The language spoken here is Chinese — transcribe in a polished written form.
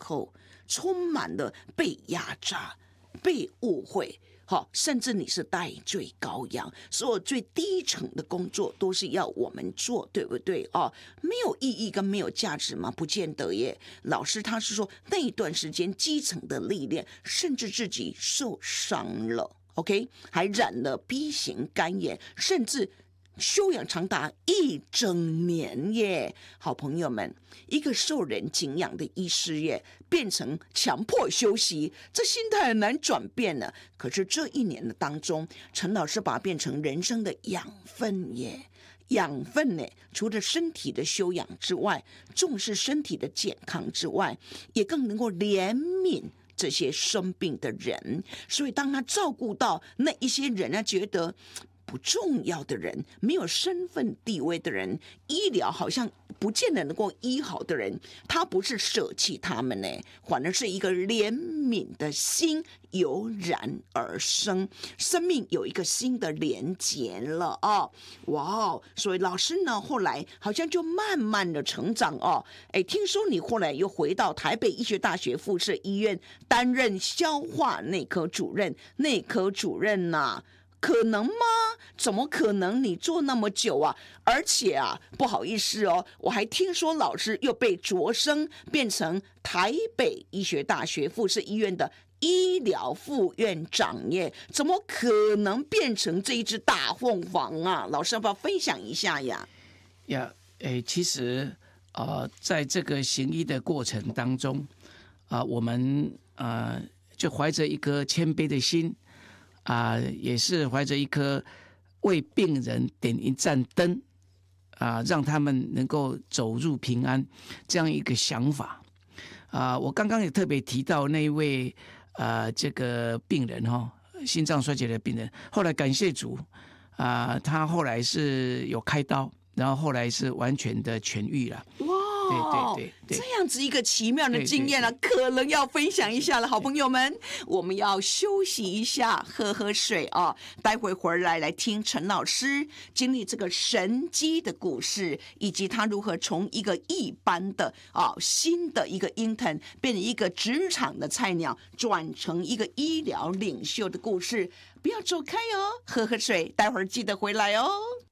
后，充满了被压榨、被误会。甚至你是代罪羔羊，所有最低层的工作都是要我们做，对不对？没有意义跟没有价值吗？不见得耶。老师他是说那一段时间基层的历练，甚至自己受伤了 ，OK， 还染了 B 型肝炎，甚至休养长达1整年耶。好朋友们，一个受人敬仰的医师耶，变成强迫休息，这心态很难转变呢。可是这1年的当中，陈老师把它变成人生的养分耶。养分呢，除了身体的修养之外，重视身体的健康之外，也更能够怜悯这些生病的人。所以当他照顾到那一些人啊，觉得不重要的人，没有身份地位的人，医疗好像不见得能够医好的人，他不是舍弃他们呢，反而是一个怜悯的心油然而生，生命有一个新的连结了哇所以老师呢，后来好像就慢慢的成长听说你后来又回到台北医学大学附设医院担任消化内科主任，可能吗？怎么可能？你做那么久啊！而且不好意思我还听说老师又被擢升变成台北医学大学附设医院的医疗副院长耶！怎么可能变成这一只大凤凰啊？老师要不要分享一下呀？ 其实在这个行医的过程当中我们就怀着一颗谦卑的心。也是怀着一颗为病人点一盏灯让他们能够走入平安这样一个想法我刚刚也特别提到那一位这个病人心脏衰竭的病人，后来感谢主他后来是有开刀，然后后来是完全的痊愈了。对， 这样子一个奇妙的经验可能要分享一下了，好朋友们，我们要休息一下，喝水待会回来听陈老师经历这个神迹的故事，以及他如何从一个一般的新的一个 intern 变成一个职场的菜鸟，转成一个医疗领袖的故事。不要走开喝水，待会儿记得回来